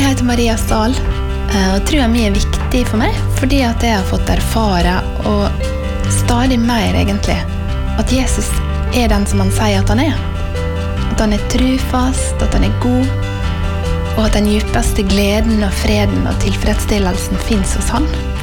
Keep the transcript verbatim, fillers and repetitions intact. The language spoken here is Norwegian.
Jeg heter Maria Stahl, og troen min er viktig for meg, fordi at jeg har fått erfare, og stadig mer egentlig, at Jesus er den som han sier at han er. At han er trufast, at han er god, og at den djupeste gleden og freden og tilfredsstillelsen finnes hos han.